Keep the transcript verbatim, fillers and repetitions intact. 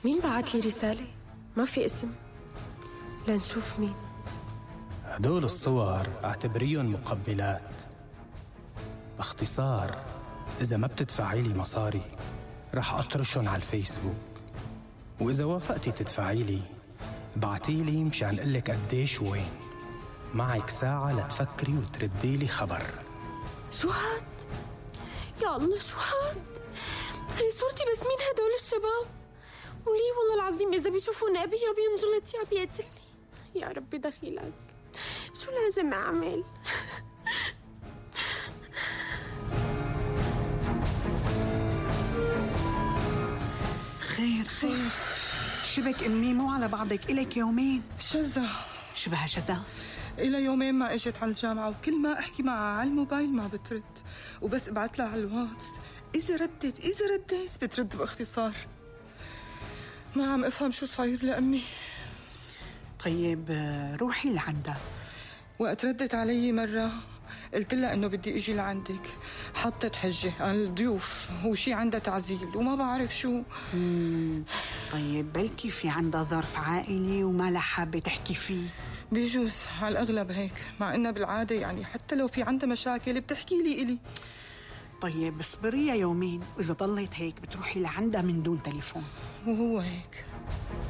مين بعت لي رسالة؟ ما في اسم. لنشوف مين. هدول الصور اعتبريهم مقبلات. باختصار إذا ما بتدفعي لي مصاري رح أطرشهم على الفيسبوك، وإذا وافقتي تدفعي لي بعتي لي مشان قلك قديش وين. معك ساعة لتفكري وتردي لي خبر. شو هاد؟ يا الله شو هاد؟ هي صورتي بس مين هدول الشباب؟ ولي والله العظيم إذا بيشوفونا أبي يا بينجلط يا بيقتلني. يا ربي دخيلك، شو لازم أعمل؟ خير خير شبك أمي؟ مو على بعضك إلك يومين. شذا شبه شذا؟ إلى يومين ما اجت على الجامعة، وكل ما احكي معها على الموبايل ما بترد، وبس ابعت لها على الواتس اذا ردت اذا ردت بترد باختصار. ما عم افهم شو صاير لأمي. طيب روحي لعندها. وقت ردت علي مرة قلت لها انه بدي اجي لعندك، حطت حجة عن الضيوف وشي عندها تعزيل وما بعرف شو. مم. طيب بلكي في عندها ظرف عائلي وما لها حابة تحكي فيه. بيجوز، على الأغلب هيك، مع إنها بالعادة يعني حتى لو في عندها مشاكل بتحكي لي إلي. طيب اصبريها يومين، وإذا ضلت هيك بتروحي لعندها من دون تليفون. وهو هيك.